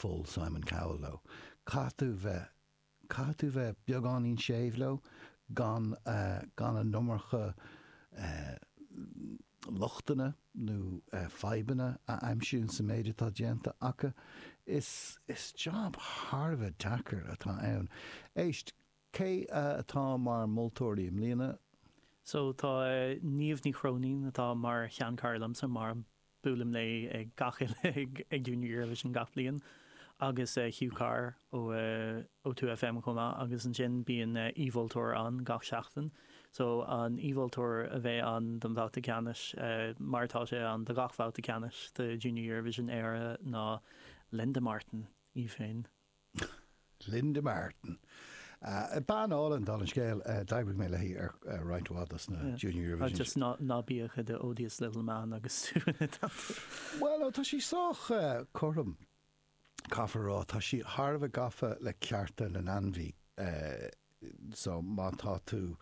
full Simon Cowell lo. Catú bheith beagán ín séh lo, gan a nummercha lochtainna nó feibanna a aimsún sa méidir tá déanta acha is job Harvard tacker atá ann. Éist, cé atá mar multóirí mlíana? So tá níomh ní chrónín atá mar chean carlam sa mar búlam le ag gachil ag Junior Eurovision gaflíon agus Hugh Carr ó 2FM chuma agus an sin bíon Evoltour an gach seachtain. So an Evoltour a bheith an don bhauta ceannis martá sé an de gach bhauta ceannis de Junior Eurovision éire ná Linda Martin í féin. Linda Martin. Ban álan dal an scéil daibrig mé lehí ar reininthádas na Junior Eurovision. Just ná bíocha de odious little man agus túna. Well, tá sí sách chom cafarrá, tá sí Harbh gafa le cearta na anmhí. So má tá tú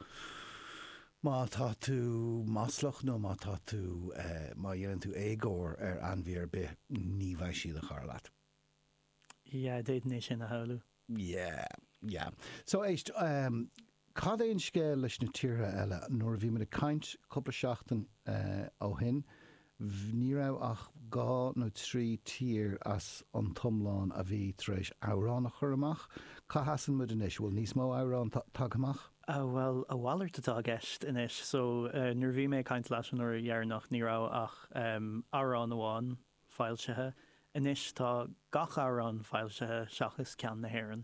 maslach nó má tá tú má dhéann tú égóir ar anmhí ar bith ní bhaith siad a char leat. Yeah, déitné sin a haú. Yeah. So éist, cad éon scéil leis na tíre eile nuair bhí mar a caint coppla seachtain ó hin, ní raibh ach 2 nó 3 tír as an tomláin a bhí treis árán a chur amach. Cá hasan mud inis, bhfuil níos mó árán tag amach? Well, a bhhailart atá gceist inis, so nuair bhí mé caint leis an nuair dhearnach ní raibh ach árán amháin fáilsethe. Inis tá gach árán fáilsethe seachas ceann na hÉireann.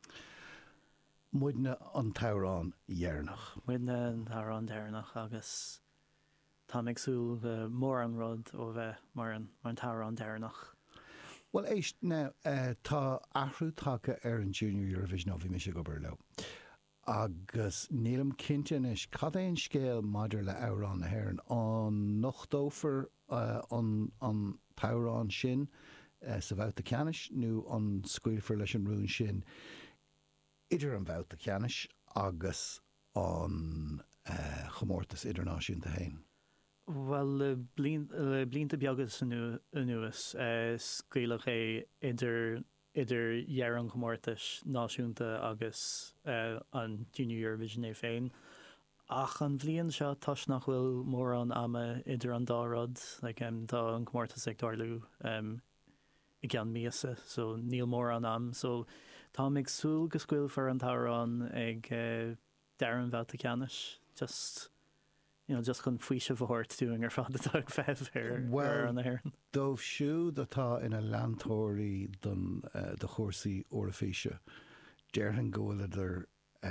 Muidne an tárán dhearnach. Muidne an tárán dhearnach agus tá migsúil mór an rud ó bheith mar an tárán dhearnach. Well, éist ná tá athrú take ar an Junior Eurovision ó bhí me sé go bar le. Agus nílam cinnte is cad éon scéal maidir le árán na hÉireann an nachtófar an tárán sin sa bhauta ceannis nó an scuilfar leis an rún sin idir an bhauta ceannis agus an chomórtas idirnáisiúnta hain. Well, blianta beagas nuas scuilech idir dhearan chomórtas náisiúnta agus an Junior Eurovision é féin. Ach an bhliain seo tas nach bhfuil mór an ama idir an dárad, like tá an chomórtas ag darlú i gceann míasa, so níl mór an am. So tá ag súil go scuil for an tárán ag dearan bhauta ceannis, just chun faoise bhórt túing ar fad atá ag feh ar an Éireann. Dómh siúd atá ina leantóirí don de chósaí orifíse. Dearhan go bhfuil idir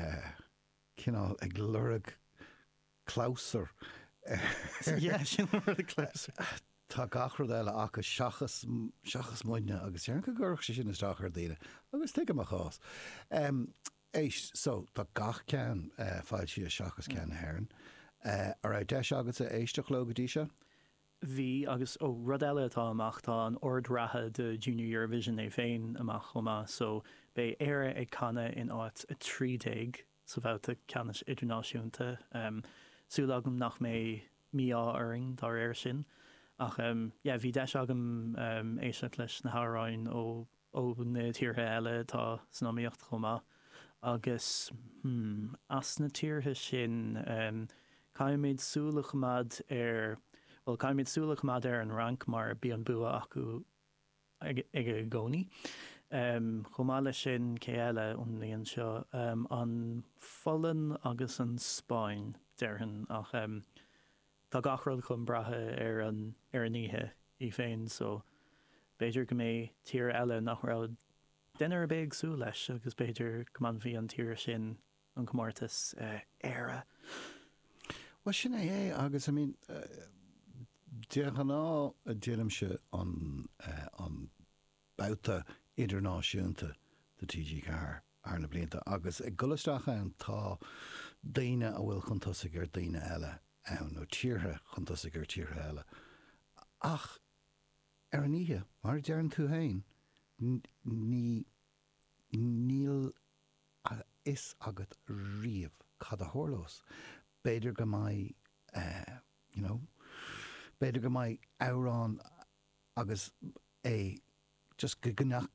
cinál ag lurag cláusar. Yeah, sin lurag cláusar. Tá gachrad eile acha seachas muine agus tearn go gurch sin is trachar daine. Agus tuige a chás. Éist, so tá gach ceann fáil si a seachas ceann na hÉireann. Ar a deis agus a éisteach lo go dtí se? Bhí agus ó rud eile atá amach tá an ordrathe de Junior Eurovision é féin amach chomá, so bé éire ag canna in áit a 30 sa bhauta ceannis idirnáisiúnta. Súlagam nach mé míá aring dar éir sin. Ach, bhí deis agam éisteach leis na háráin ó na tíortha eile tá snáíocht chomá. Agus as na tíortha sin caiimid súlachmad ar an rank mar bí an bua acu ag a gcónaí. Chomá lei sin cé eile ón líon seo an Follan agus an Spáin dearhan ach tá gachrail chun brathe ar an níthe í féin, so beidir go mé tír eile nach raibh duine ar béag sú leis agus beidir go man bhí an tír sin an chomórtas éire. Well, sin é agus, I mean, dearhan ná a déanamse an bauta idirnáisiúnta de TG4 ar na blianta agus ag golasteach an tá daine a bhfuil chuntasig ar daine eile ann nó tíortha chuntasig ar tíortha eile. Ach, ar an níthe, mar dearan tú hain, níl is agat riamh cad a thorlós. Beidir go mai, beidir go mai árán agus just go